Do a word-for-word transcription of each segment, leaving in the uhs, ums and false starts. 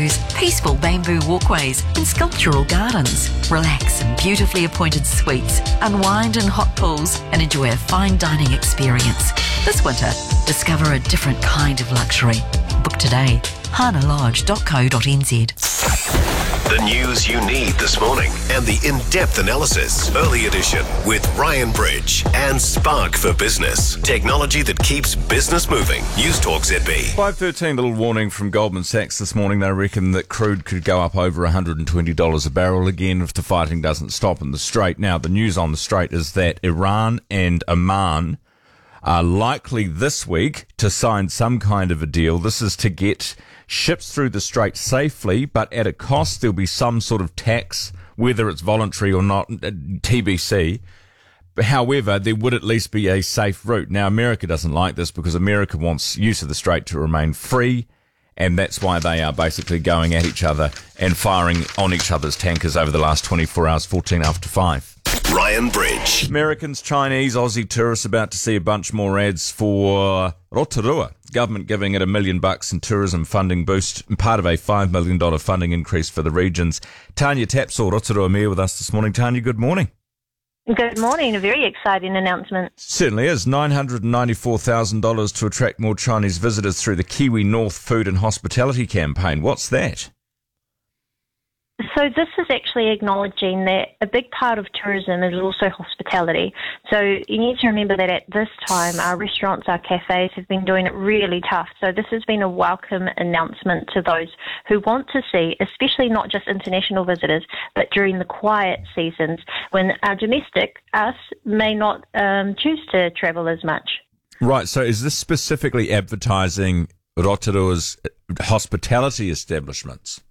peaceful bamboo walkways and sculptural gardens. Relax in beautifully appointed suites, unwind in hot pools and enjoy a fine dining experience. This winter, discover a different kind of luxury. Book today. hana lodge dot co dot n z. The news you need this morning and the in-depth analysis. Early edition with Ryan Bridge and Spark for Business. Technology that keeps business moving. News Talk Z B. five thirteen, little warning from Goldman Sachs this morning. They reckon that crude could go up over one hundred twenty dollars a barrel again if the fighting doesn't stop in the Strait. Now, the news on the Strait is that Iran and Oman are likely this week to sign some kind of a deal. This is to get ships through the Strait safely, but at a cost. There'll be some sort of tax, whether it's voluntary or not, T B C. However, there would at least be a safe route. Now, America doesn't like this because America wants use of the Strait to remain free, and that's why they are basically going at each other and firing on each other's tankers over the last twenty-four hours, fourteen after five. Ryan Bridge. Americans, Chinese, Aussie tourists about to see a bunch more ads for Rotorua. Government giving it a million bucks in tourism funding boost and part of a five million dollars funding increase for the regions. Tanya Tapsell, Rotorua Mayor, with us this morning. Tanya, good morning. Good morning. A very exciting announcement. Certainly is. nine hundred ninety-four thousand dollars to attract more Chinese visitors through the Kiwi North Food and Hospitality campaign. What's that? So this is actually acknowledging that a big part of tourism is also hospitality. So you need to remember that at this time, our restaurants, our cafes have been doing it really tough. So this has been a welcome announcement to those who want to see, especially not just international visitors, but during the quiet seasons when our domestic, us, may not um, choose to travel as much. Right. So is this specifically advertising Rotorua's hospitality establishments?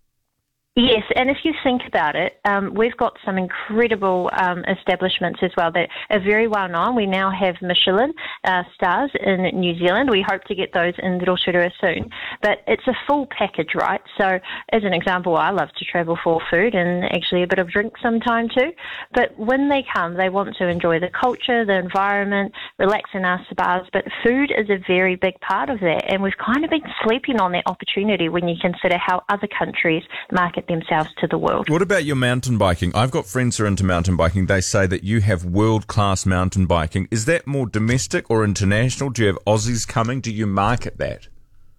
Yes, and if you think about it, um, we've got some incredible um, establishments as well that are very well known. We now have Michelin uh, stars in New Zealand. We hope to get those in Rotorua soon. But it's a full package, right? So as an example, I love to travel for food and actually a bit of drink sometime too. But when they come, they want to enjoy the culture, the environment, relax in our spas. But food is a very big part of that. And we've kind of been sleeping on that opportunity when you consider how other countries market themselves to the world. What about your mountain biking? I've got friends who are into mountain biking. They say that you have world-class mountain biking. Is that more domestic or international? Do you have Aussies coming? Do you market that?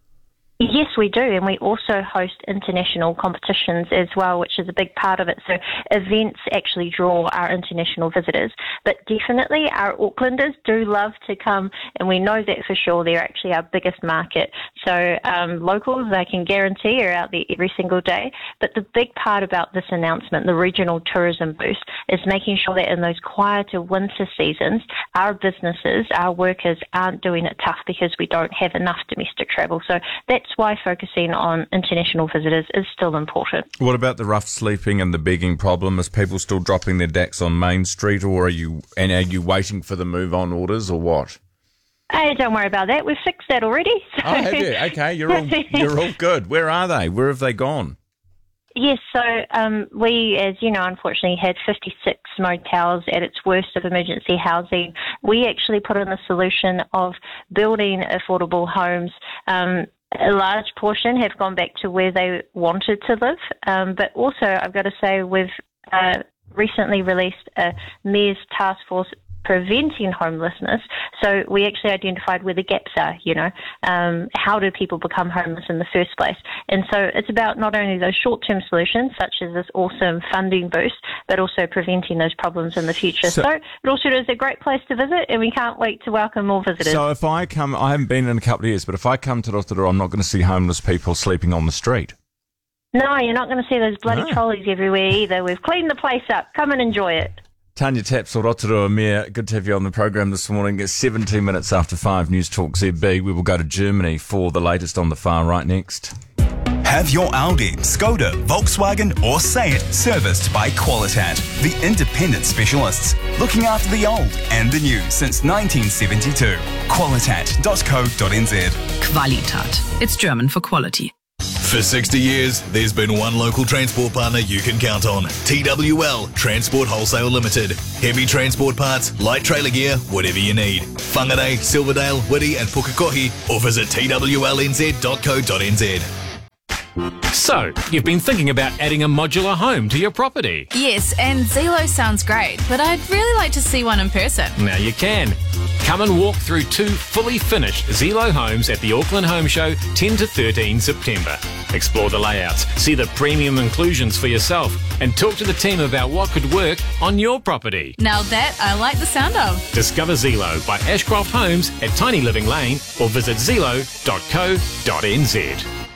Yes, we do, and we also host international competitions as well, which is a big part of it. So events actually draw our international visitors, but definitely our Aucklanders do love to come, and we know that for sure. They're actually our biggest market. So um, locals, I can guarantee, are out there every single day. But the big part about this announcement, the regional tourism boost, is making sure that in those quieter winter seasons, our businesses, our workers aren't doing it tough because we don't have enough domestic travel. So that's why focusing on international visitors is still important. What about the rough sleeping and the begging problem? Is people still dropping their D A Cs on Main Street, or are you and are you waiting for the move on orders, or what? Hey, don't worry about that. We've fixed that already. So. Oh, have you? Okay, you're all you're all good. Where are they? Where have they gone? Yes, so um, we, as you know, unfortunately had fifty-six motels at its worst of emergency housing. We actually put in the solution of building affordable homes. Um, a large portion have gone back to where they wanted to live, um, but also I've got to say we've uh, recently released a Mayor's Task Force preventing homelessness. So we actually identified where the gaps are, you know, um, how do people become homeless in the first place? And so it's about not only those short-term solutions, such as this awesome funding boost, but also preventing those problems in the future. So, so Rotorua is a great place to visit, and we can't wait to welcome more visitors. So if I come, I haven't been in a couple of years, but if I come to Rotorua, I'm not going to see homeless people sleeping on the street. No, you're not going to see those bloody no. trolleys everywhere either. We've cleaned the place up. Come and enjoy it. Tanya Tapsell, Rotorua Mayor, good to have you on the program this morning. It's seventeen minutes after five, News Talk Z B. We will go to Germany for the latest on the far right next. Have your Audi, Skoda, Volkswagen or Say It serviced by Qualitat, the independent specialists, looking after the old and the new since nineteen seventy-two. Qualitat dot co dot n z. Qualitat. It's German for quality. For sixty years, there's been one local transport partner you can count on. T W L Transport Wholesale Limited. Heavy transport parts, light trailer gear, whatever you need. Whangarei, Silverdale, Whitty and Pukekohe, or visit T W L N Z dot co dot n z. So, you've been thinking about adding a modular home to your property. Yes, and Zelo sounds great, but I'd really like to see one in person. Now you can. Come and walk through two fully finished Zelo homes at the Auckland Home Show, ten to thirteen September. Explore the layouts, see the premium inclusions for yourself, and talk to the team about what could work on your property. Now that I like the sound of. Discover Zelo by Ashcroft Homes at Tiny Living Lane or visit zelo dot co dot n z.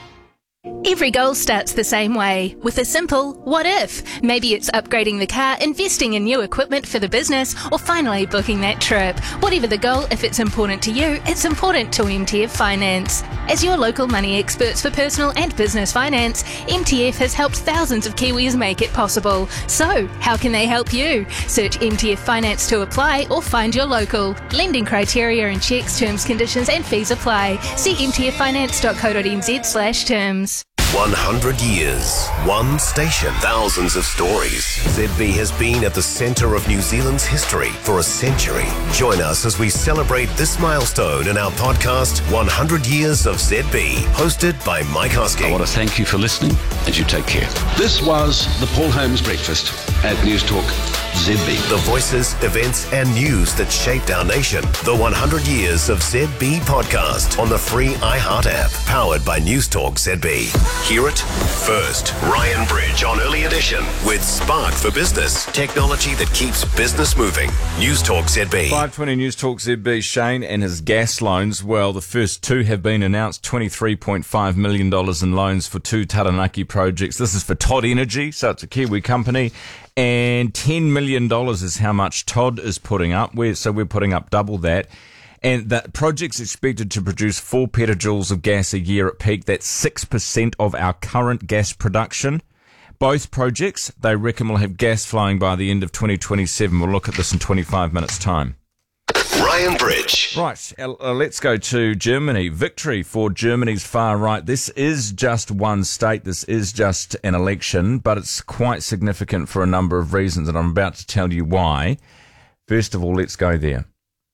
Every goal starts the same way, with a simple what if. Maybe it's upgrading the car, investing in new equipment for the business, or finally booking that trip. Whatever the goal, if it's important to you, it's important to M T F Finance. As your local money experts for personal and business finance, M T F has helped thousands of Kiwis make it possible. So, how can they help you? Search M T F Finance to apply or find your local. Lending criteria and checks, terms, conditions and fees apply. See m t f finance dot co dot n z slash terms. one hundred years, one station, thousands of stories. Z B has been at the centre of New Zealand's history for a century. Join us as we celebrate this milestone in our podcast, one hundred Years of Z B, hosted by Mike Hosking. I want to thank you for listening, and you take care. This was the Paul Holmes Breakfast at News Talk Z B. The voices, events and news that shaped our nation. The one hundred Years of Z B podcast on the free iHeart app, powered by News Talk Z B. Hear it first. Ryan Bridge on Early Edition with Spark for Business. Technology that keeps business moving. News Talk Z B. five twenty News Talk Z B. Shane and his gas loans. Well, the first two have been announced. twenty-three point five million dollars in loans for two Taranaki projects. This is for Todd Energy, so it's a Kiwi company. And ten million dollars is how much Todd is putting up. We're, so we're putting up double that. And that project's expected to produce four petajoules of gas a year at peak. That's six percent of our current gas production. Both projects, they reckon, will have gas flowing by the end of twenty twenty-seven. We'll look at this in twenty-five minutes' time. Ryan Bridge. Right, uh, let's go to Germany. Victory for Germany's far right. This is just one state. This is just an election, but it's quite significant for a number of reasons, and I'm about to tell you why. First of all, let's go there.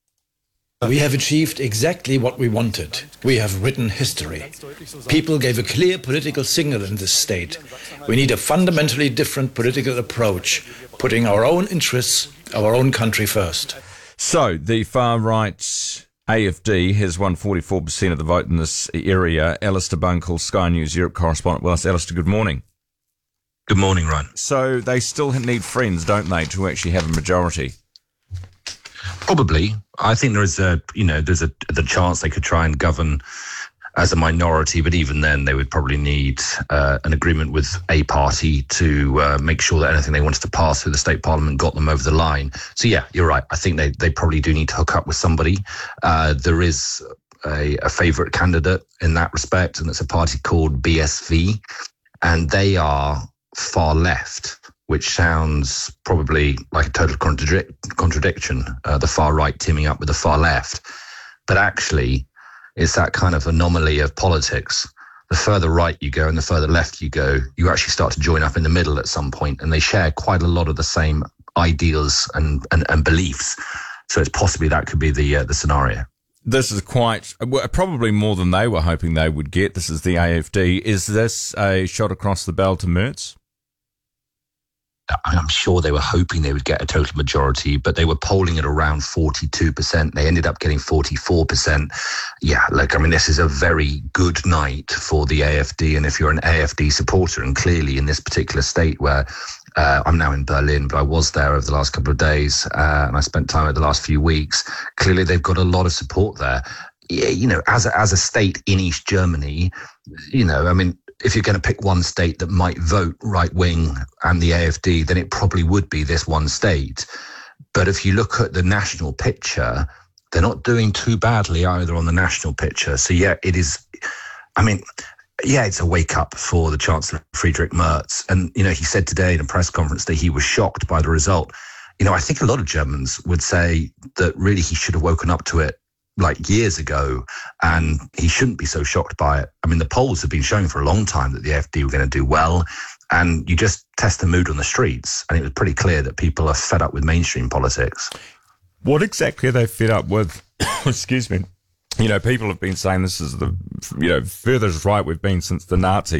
We have achieved exactly what we wanted. We have written history. People gave a clear political signal in this state. We need a fundamentally different political approach, putting our own interests, our own country first. So, the far-right A F D has won forty-four percent of the vote in this area. Alistair Bunkle, Sky News Europe correspondent with us. Alistair, good morning. Good morning, Ryan. So, they still need friends, don't they, to actually have a majority? Probably. I think there is a, you know, there's a the chance they could try and govern as a minority, but even then they would probably need uh, an agreement with a party to uh, make sure that anything they wanted to pass through the state parliament got them over the line. So yeah, you're right. I think they, they probably do need to hook up with somebody. Uh, there is a, a favourite candidate in that respect, and it's a party called B S V, and they are far left, which sounds probably like a total contradic- contradiction, uh, the far right teaming up with the far left. But actually, it's that kind of anomaly of politics. The further right you go and the further left you go, you actually start to join up in the middle at some point, and they share quite a lot of the same ideals and, and, and beliefs. So it's possibly that could be the uh, the scenario. This is quite, probably more than they were hoping they would get. This is the A F D. Is this a shot across the bow to Merz? I'm sure they were hoping they would get a total majority, but they were polling at around forty-two percent. They ended up getting forty-four percent. Yeah, look, I mean, this is a very good night for the A F D. And if you're an A F D supporter, and clearly in this particular state where uh, I'm now in Berlin, but I was there over the last couple of days uh, and I spent time over the last few weeks, clearly they've got a lot of support there. Yeah, you know, as a, as a state in East Germany, you know, I mean, if you're going to pick one state that might vote right-wing and the A F D, then it probably would be this one state. But if you look at the national picture, they're not doing too badly either on the national picture. So, yeah, it is, I mean, yeah, it's a wake-up for the Chancellor, Friedrich Merz. And, you know, he said today in a press conference that he was shocked by the result. You know, I think a lot of Germans would say that really he should have woken up to it like years ago, and he shouldn't be so shocked by it. I mean, the polls have been showing for a long time that the A F D were going to do well, and you just test the mood on the streets, and it was pretty clear that people are fed up with mainstream politics. What exactly are they fed up with? Excuse me. You know, people have been saying this is the, you know, furthest right we've been since the Nazis.